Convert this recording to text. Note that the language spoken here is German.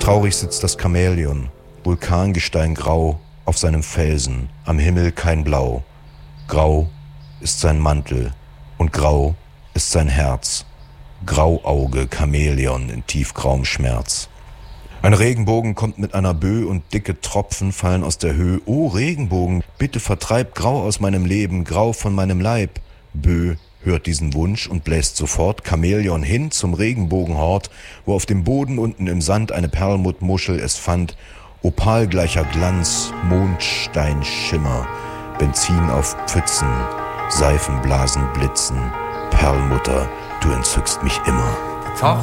Traurig sitzt das Chamäleon, Vulkangestein grau auf seinem Felsen, am Himmel kein Blau. Grau ist sein Mantel und grau ist sein Herz. Grauauge, Chamäleon in tiefgrauem Schmerz. Ein Regenbogen kommt mit einer Böe und dicke Tropfen fallen aus der Höhe. O Regenbogen, bitte vertreib Grau aus meinem Leben, Grau von meinem Leib. Böe hört diesen Wunsch und bläst sofort Chamäleon hin zum Regenbogenhort, wo auf dem Boden unten im Sand eine Perlmuttmuschel es fand. Opalgleicher Glanz, Mondsteinschimmer, Benzin auf Pfützen, Seifenblasen blitzen. Perlmutter, du entzückst mich immer.